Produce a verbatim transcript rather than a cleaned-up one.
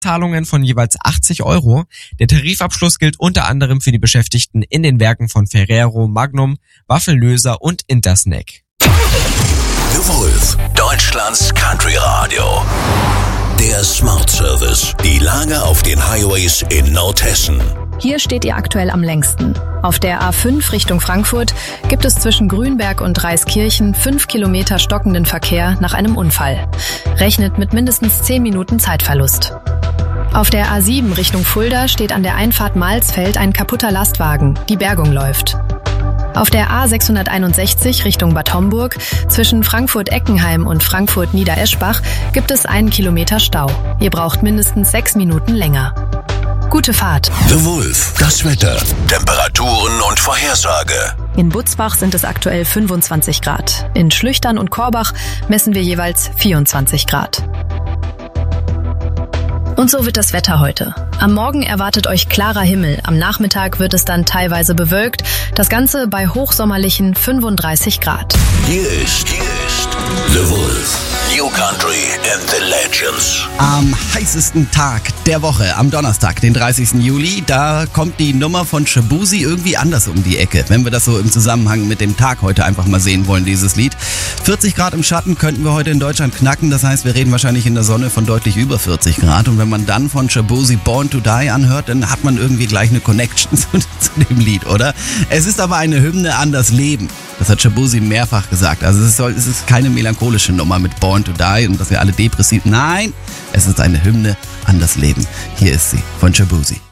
Zahlungen von jeweils achtzig Euro. Der Tarifabschluss gilt unter anderem für die Beschäftigten in den Werken von Ferrero, Magnum, Waffellöser und Intersnack. The Wolf, Deutschlands Country Radio. Der Smart Service. Die Lage auf den Highways in Nordhessen. Hier steht ihr aktuell am längsten. Auf der A fünf Richtung Frankfurt gibt es zwischen Grünberg und Reiskirchen fünf Kilometer stockenden Verkehr nach einem Unfall. Rechnet mit mindestens zehn Minuten Zeitverlust. Auf der A sieben Richtung Fulda steht an der Einfahrt Malsfeld ein kaputter Lastwagen. Die Bergung läuft. Auf der A sechshunderteinundsechzig Richtung Bad Homburg zwischen Frankfurt-Eckenheim und Frankfurt-Niedereschbach gibt es einen Kilometer Stau. Ihr braucht mindestens sechs Minuten länger. Gute Fahrt. The Wolf, das Wetter, Temperaturen und Vorhersage. In Butzbach sind es aktuell fünfundzwanzig Grad. In Schlüchtern und Korbach messen wir jeweils vierundzwanzig Grad. Und so wird das Wetter heute. Am Morgen erwartet euch klarer Himmel. Am Nachmittag wird es dann teilweise bewölkt. Das Ganze bei hochsommerlichen fünfunddreißig Grad. Hier ist, hier ist The Wolf. New Country and the Legends. Am heißesten Tag der Woche, am Donnerstag, den dreißigsten Juli, da kommt die Nummer von Shaboozey irgendwie anders um die Ecke. Wenn wir das so im Zusammenhang mit dem Tag heute einfach mal sehen wollen, dieses Lied. vierzig Grad im Schatten könnten wir heute in Deutschland knacken. Das heißt, wir reden wahrscheinlich in der Sonne von deutlich über vierzig Grad. Und wenn man dann von Shaboozey Born to Die anhört, dann hat man irgendwie gleich eine Connection zu, zu dem Lied, oder? Es ist aber eine Hymne an das Leben. Das hat Shaboozey mehrfach gesagt. Also es, soll, es ist keine melancholische Nummer mit Born to Die und dass wir alle depressiv. Nein, es ist eine Hymne an das Leben. Hier ist sie von Shaboozey.